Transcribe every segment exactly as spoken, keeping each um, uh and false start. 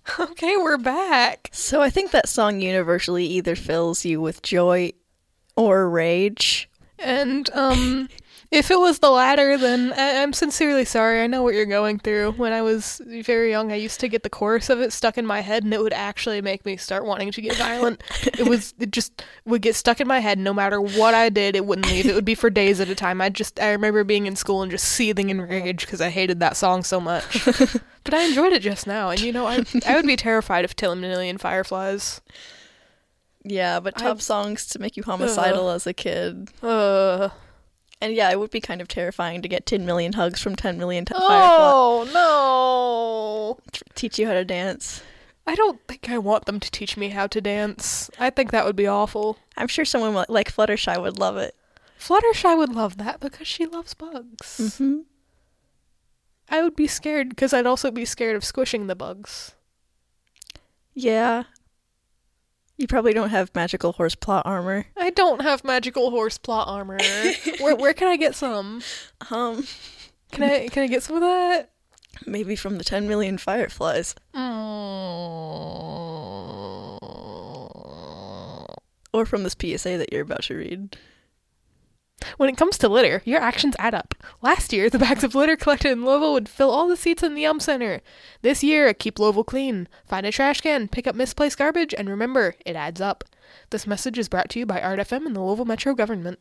Okay, we're back. So I think that song universally either fills you with joy or rage. And, um, if it was the latter, then I- I'm sincerely sorry. I know what you're going through. When I was very young, I used to get the chorus of it stuck in my head, and it would actually make me start wanting to get violent. It was, it just would get stuck in my head. No matter what I did, it wouldn't leave. It would be for days at a time. I just, I remember being in school and just seething in rage because I hated that song so much. But I enjoyed it just now, and you know, I I would be terrified of ten million fireflies. Yeah, but top I've- songs to make you homicidal as a kid. Uh, And yeah, it would be kind of terrifying to get ten million hugs from ten million t- fireflies. oh, no. Teach you how to dance. I don't think I want them to teach me how to dance. I think that would be awful. I'm sure someone li- like Fluttershy would love it. Fluttershy would love that because she loves bugs. Mm-hmm. I would be scared because I'd also be scared of squishing the bugs. Yeah. You probably don't have magical horse plot armor. I don't have magical horse plot armor. where where can I get some? Um, Can I can I get some of that? maybe from the ten million fireflies. Mm. Or from this P S A that you're about to read. When it comes to litter, your actions add up. Last year, the bags of litter collected in Louisville would fill all the seats in the Yum Center. This year, keep Louisville clean. Find a trash can, pick up misplaced garbage, and remember, it adds up. This message is brought to you by Art F M and the Louisville Metro government.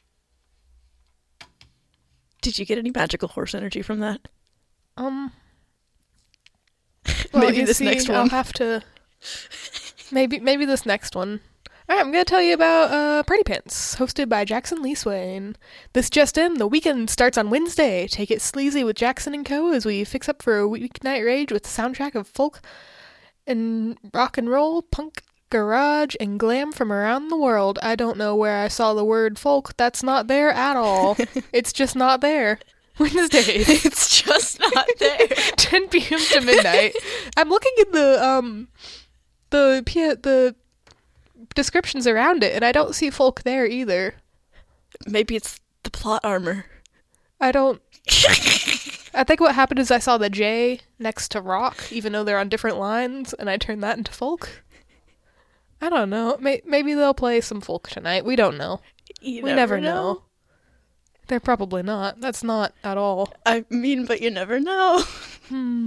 Did you get any magical horse energy from that? Um. Well, Maybe you this see, next I'll one. have to. Maybe maybe this next one. All right, I'm going to tell you about uh, Party Pants, hosted by Jackson Lee Swain. This just in, the weekend starts on Wednesday. Take it sleazy with Jackson and Co. as we fix up for a weeknight rage with the soundtrack of folk and rock and roll, punk, garage, and glam from around the world. I don't know where I saw the word folk. That's not there at all. It's just not there. Wednesdays. It's just not there. ten p.m. to midnight. I'm looking at the um the P- the descriptions around it, and I don't see folk there either. Maybe it's the plot armor. I don't. I think what happened is I saw the J next to rock, even though they're on different lines, and I turned that into folk. I don't know. May- maybe they'll play some folk tonight. We don't know. You we never know. They're probably not. That's not at all. I mean, but you never know.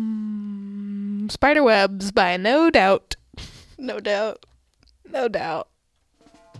Hmm. Spiderwebs by No Doubt. No doubt. No doubt.